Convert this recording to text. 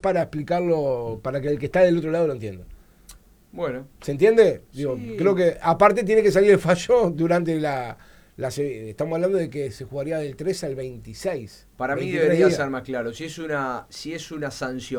para explicarlo, para que el que está del otro lado lo entienda. Bueno. ¿Se entiende? Digo, Sí. creo que aparte tiene que salir el fallo durante estamos hablando de que se jugaría del 3 al 26. Para mí 23 debería días. ser más claro. Si es una sanción